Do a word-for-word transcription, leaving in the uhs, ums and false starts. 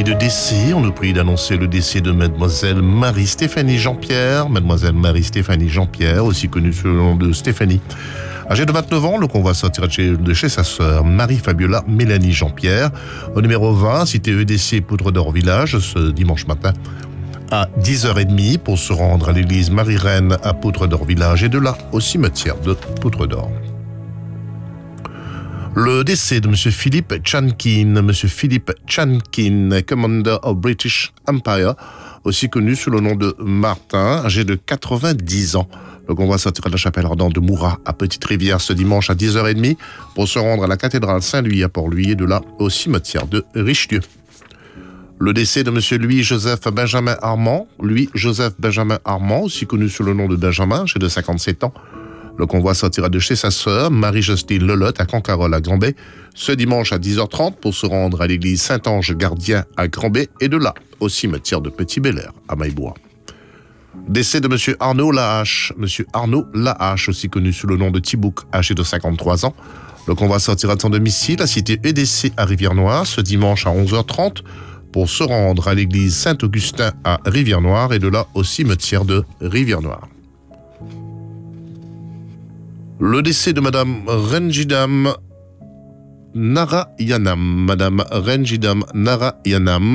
de décès, on nous prie d'annoncer le décès de mademoiselle Marie-Stéphanie Jean-Pierre. Mademoiselle Marie-Stéphanie Jean-Pierre, aussi connue sous le nom de Stéphanie. Âgée de vingt-neuf ans, le convoi sortira de chez, de chez sa sœur Marie-Fabiola Mélanie Jean-Pierre, au numéro vingt, cité E D C Poudre d'Or Village, ce dimanche matin à dix heures trente pour se rendre à l'église Marie-Reine à Poudre d'Or Village et de là au cimetière de Poudre d'Or. Le décès de M. Philippe Chankin, M. Philippe Chankin, Commander of British Empire, aussi connu sous le nom de Martin, âgé de quatre-vingt-dix ans. Le convoi sortira de la chapelle ardente de Moura à Petite-Rivière ce dimanche à dix heures trente pour se rendre à la cathédrale Saint-Louis à Port-Louis et de là au cimetière de Richelieu. Le décès de M. Louis-Joseph Benjamin Armand, Louis-Joseph Benjamin Armand, aussi connu sous le nom de Benjamin, âgé de cinquante-sept ans. Le convoi sortira de chez sa sœur, Marie-Justine Lelotte, à Cancarol, à Grand-Bay, ce dimanche à dix heures trente pour se rendre à l'église Saint-Ange Gardien à Grand-Bay et de là au cimetière de Petit-Belair à Maillebois. Décès de M. Arnaud Lahache, M. Arnaud Lahache, aussi connu sous le nom de Thibouk, âgé de cinquante-trois ans. Le convoi sortira de son domicile à cité E D C à Rivière-Noire ce dimanche à onze heures trente pour se rendre à l'église Saint-Augustin à Rivière-Noire et de là au cimetière de Rivière-Noire. Le décès de Madame Renjidam Narayanam, Madame Renjidam Narayanam,